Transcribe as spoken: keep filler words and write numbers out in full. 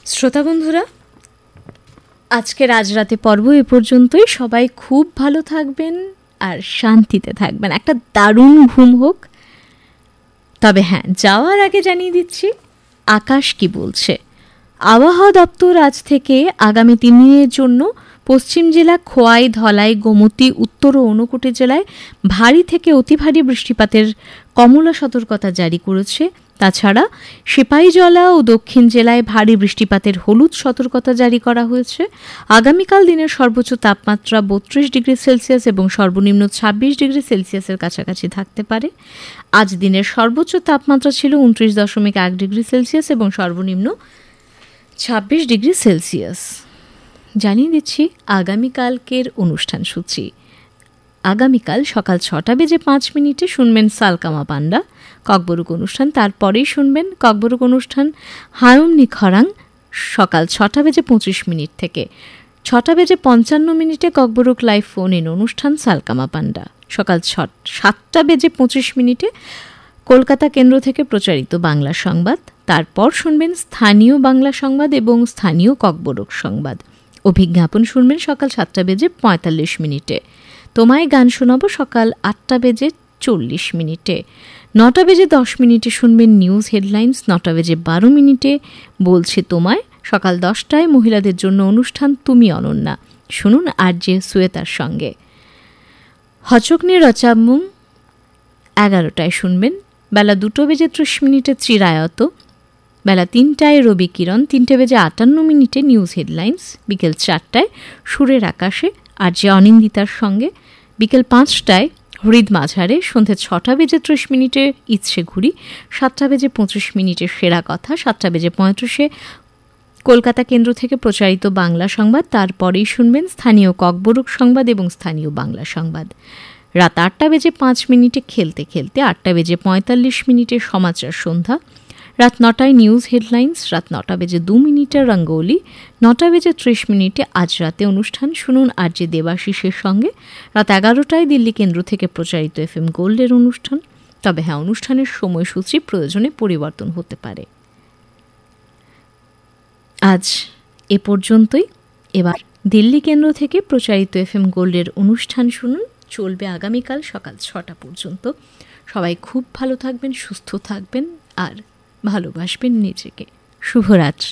শ্রোতা বন্ধুরা, আজকের আজ রাতে পর্ব এ পর্যন্তই। সবাই খুব ভালো থাকবেন আর শান্তিতে থাকবেন, একটা দারুণ ঘুম হোক। তবে হ্যাঁ, যাওয়ার আগে জানিয়ে দিচ্ছি আকাশ কি বলছে। আবহাওয়া দপ্তর আজ থেকে আগামী তিন দিনের জন্য পশ্চিম জেলা, খোয়াই, ধলাই, গোমতী, উত্তর ও ঊনকোটি জেলায় ভারী থেকে অতি ভারী বৃষ্টিপাতের কমলা সতর্কতা জারি করেছে। তাছাড়া সিপাহীজলা ও দক্ষিণ জেলায় ভারী বৃষ্টিপাতের হলুদ সতর্কতা জারি করা হয়েছে। আগামীকাল দিনের সর্বোচ্চ তাপমাত্রা বত্রিশ ডিগ্রি সেলসিয়াস এবং সর্বনিম্ন ছাব্বিশ ডিগ্রি সেলসিয়াসের কাছাকাছি থাকতে পারে। আজ দিনের সর্বোচ্চ তাপমাত্রা ছিল উনত্রিশ দশমিক এক ডিগ্রি সেলসিয়াস এবং সর্বনিম্ন ছাব্বিশ ডিগ্রি সেলসিয়াস। জানিয়ে দিচ্ছি আগামীকালকের অনুষ্ঠান সূচি। আগামীকাল সকাল ছটা বেজে পাঁচ মিনিটে শুনবেন সালকামা পান্ডা ককবরুক অনুষ্ঠান। তারপরেই শুনবেন ককবরুক অনুষ্ঠান হায়ুমনি খরাং সকাল ছটা বেজে পঁচিশ মিনিট থেকে। ছটা বেজে পঞ্চান্ন মিনিটে ককবরুক লাইভ ফোন ইন অনুষ্ঠান সালকামা পান্ডা। সকাল ছ সাতটা বেজে পঁচিশ মিনিটে কলকাতা কেন্দ্র থেকে প্রচারিত বাংলা সংবাদ। তারপর শুনবেন স্থানীয় বাংলা সংবাদ এবং স্থানীয় ককবরুক সংবাদ। অভিজ্ঞাপন শুনবেন সকাল সাতটা বেজে পঁয়তাল্লিশ মিনিটে। তোমায় গান শোনাবো সকাল আটটা বেজে চল্লিশ মিনিটে। নটা বেজে দশ মিনিটে শুনবেন নিউজ হেডলাইন্স। নটা বেজে বারো মিনিটে বলছে তোমায়। সকাল দশটায় মহিলাদের জন্য অনুষ্ঠান তুমি অনন্যা, শুনুন আর জে সুয়েতার সঙ্গে। হচকনি রচামুং এগারোটায় শুনবেন। বেলা দুটো বেজে ত্রিশ মিনিটে চিরায়ত। বেলা তিনটায় রবি কিরণ। তিনটে বেজে আটান্ন মিনিটে নিউজ হেডলাইন্স। বিকেল চারটায় সুরের আকাশে আর যে অনিন্দিতার সঙ্গে। বিকেল পাঁচটায় হৃদ মাঝারে। সন্ধ্যে ছটা বেজে ত্রিশ মিনিটে ইচ্ছে ঘুরি। সাতটা বেজে পঁচিশ মিনিটে সেরা কথা। সাতটা বেজে পঁয়ত্রিশে কলকাতা কেন্দ্র থেকে প্রচারিত বাংলা সংবাদ। তারপরেই শুনবেন স্থানীয় ককবরুক সংবাদ এবং স্থানীয় বাংলা সংবাদ। রাত আটটা বেজে পাঁচ মিনিটে খেলতে খেলতে। আটটা বেজে পঁয়তাল্লিশ মিনিটে সমাচার সন্ধ্যা। রাত নটায় নিউজ হেডলাইন্স। রাত নটা বেজে দু মিনিটে রঙ্গোলি। নটা বেজে ত্রিশ মিনিটে আজ রাতে অনুষ্ঠান শুনুন আর যে দেবাশিসের সঙ্গে। রাত এগারোটায় দিল্লি কেন্দ্র থেকে প্রচারিত এফ এম গোল্ডের অনুষ্ঠান। তবে হ্যাঁ, অনুষ্ঠানের সময়সূচি প্রয়োজনে পরিবর্তন হতে পারে। আজ এ পর্যন্তই। এবার দিল্লি কেন্দ্র থেকে প্রচারিত এফ এম গোল্ডের অনুষ্ঠান শুনুন, চলবে আগামীকাল সকাল ছটা পর্যন্ত। সবাই খুব ভালো থাকবেন, সুস্থ থাকবেন আর ভালোবাসবেন নিজেকে। শুভরাত্রি।